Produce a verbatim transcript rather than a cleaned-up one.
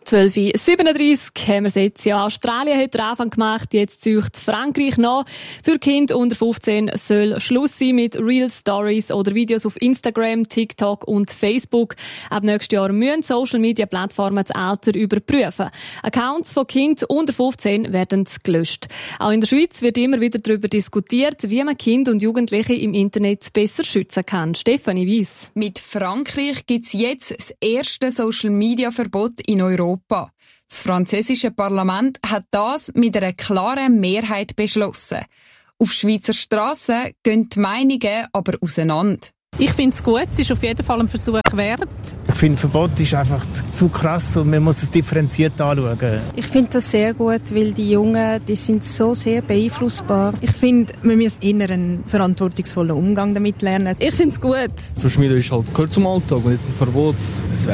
zwölf Uhr siebenunddreissig haben wir es jetzt. Ja, Australien hat den Anfang gemacht, jetzt zieht Frankreich noch. Für Kinder unter fünfzehn soll Schluss sein mit Real Stories oder Videos auf Instagram, TikTok und Facebook. Ab nächstes Jahr müssen Social-Media-Plattformen das Alter überprüfen. Accounts von Kindern unter fünfzehn werden gelöscht. Auch in der Schweiz wird immer wieder darüber diskutiert, wie man Kinder und Jugendliche im Internet besser schützen kann. Stefanie Weiss. Mit Frankreich gibt es jetzt das erste Social-Media-Verbot in Europa. Das französische Parlament hat das mit einer klaren Mehrheit beschlossen. Auf Schweizer Strassen gehen die Meinungen aber auseinander. Ich finde es gut, es ist auf jeden Fall ein Versuch wert. Ich finde, Verbot ist einfach zu krass und man muss es differenziert anschauen. Ich finde das sehr gut, weil die Jungen, die sind so sehr beeinflussbar. Ich finde, wir müssen eher einen verantwortungsvollen Umgang damit lernen. Ich finde es gut. Social Media ist halt gehört zum Alltag und jetzt ein Verbot. Das